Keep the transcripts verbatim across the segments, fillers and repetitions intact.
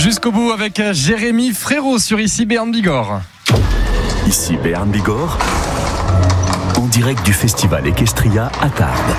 Jusqu'au bout avec Jérémy Frérot sur Ici Béarn Bigorre. Ici Béarn Bigorre, en direct du festival Equestria à Tarbes.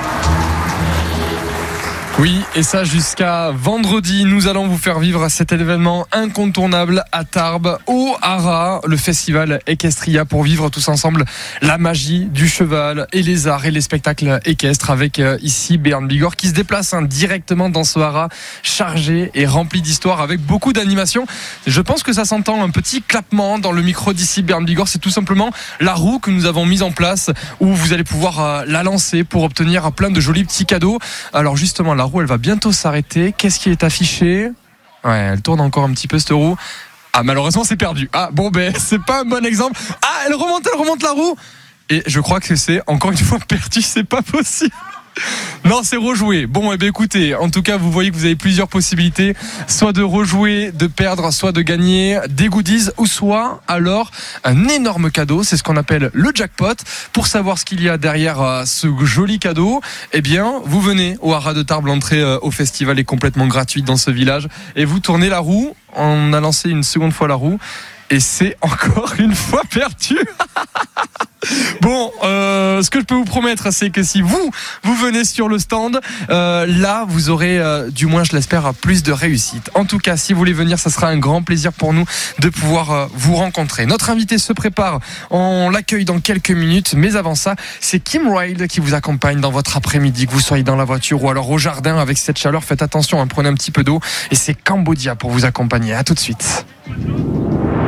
Oui, et ça jusqu'à vendredi, nous allons vous faire vivre cet événement incontournable à Tarbes, au Haras, le festival Equestria, pour vivre tous ensemble la magie du cheval et les arts et les spectacles équestres avec euh, ici Béarn Bigorre qui se déplace hein, directement dans ce Haras chargé et rempli d'histoire avec beaucoup d'animation. Je pense que ça s'entend, un petit clapement dans le micro d'ici Béarn Bigorre, c'est tout simplement la roue que nous avons mise en place où vous allez pouvoir euh, la lancer pour obtenir plein de jolis petits cadeaux. Alors justement, la La roue elle va bientôt s'arrêter. Qu'est-ce qui est affiché ? Ouais, elle tourne encore un petit peu cette roue. Ah, malheureusement c'est perdu. Ah bon ben c'est pas un bon exemple. Ah, elle remonte, elle remonte la roue. Et je crois que c'est encore une fois perdu, c'est pas possible. Non, c'est rejoué. Bon, eh bien, écoutez, en tout cas, vous voyez que vous avez plusieurs possibilités, soit de rejouer, de perdre, soit de gagner des goodies, ou soit alors un énorme cadeau. C'est ce qu'on appelle le jackpot. Pour savoir ce qu'il y a derrière euh, ce joli cadeau, eh bien, vous venez au Haras de Tarbes. L'entrée euh, au festival est complètement gratuite dans ce village, et vous tournez la roue. On a lancé une seconde fois la roue, et c'est encore une fois perdu. Bon, euh, ce que je peux vous promettre, c'est que si vous, vous venez sur le stand, euh, là, vous aurez, euh, du moins, je l'espère, plus de réussite. En tout cas, si vous voulez venir, ça sera un grand plaisir pour nous de pouvoir euh, vous rencontrer. Notre invité se prépare, on l'accueille dans quelques minutes, mais avant ça, c'est Kim Wilde qui vous accompagne dans votre après-midi, que vous soyez dans la voiture ou alors au jardin avec cette chaleur. Faites attention, hein, prenez un petit peu d'eau, et c'est Cambodia pour vous accompagner. À tout de suite.